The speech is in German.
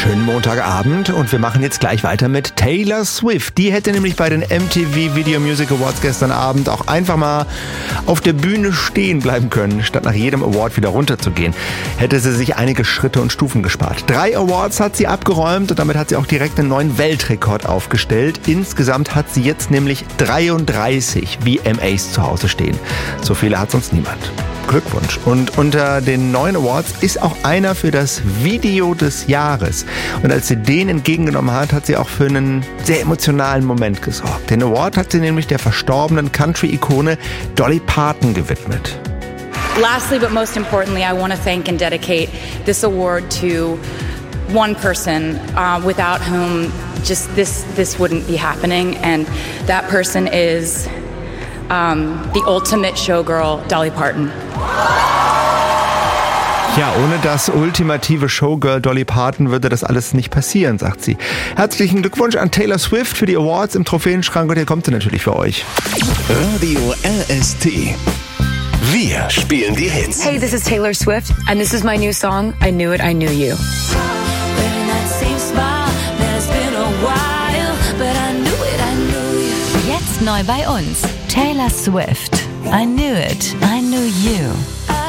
Schönen Montagabend und wir machen jetzt gleich weiter mit Taylor Swift. Die hätte nämlich bei den MTV Video Music Awards gestern Abend auch einfach mal auf der Bühne stehen bleiben können, statt nach jedem Award wieder runterzugehen. Hätte sie sich einige Schritte und Stufen gespart. 3 Awards hat sie abgeräumt und damit hat sie auch direkt einen neuen Weltrekord aufgestellt. Insgesamt hat sie jetzt nämlich 33 VMAs zu Hause stehen. So viele hat sonst niemand. Glückwunsch. Und unter den 9 Awards ist auch einer für das Video des Jahres. Und als sie den entgegengenommen hat, hat sie auch für einen sehr emotionalen Moment gesorgt. Den Award hat sie nämlich der verstorbenen Country-Ikone Dolly Parton gewidmet. Lastly, but most importantly, I want to thank and dedicate this award to one person without whom just this wouldn't be happening. And that person is the ultimate showgirl, Dolly Parton. Ja, ohne das ultimative Showgirl Dolly Parton würde das alles nicht passieren, sagt sie. Herzlichen Glückwunsch an Taylor Swift für die Awards im Trophäenschrank und hier kommt sie natürlich für euch. Radio RST. Wir spielen die Hits. Hey, this is Taylor Swift and this is my new song, I Knew It, I Knew You. Jetzt neu bei uns. Taylor Swift. I Knew It, I Knew You.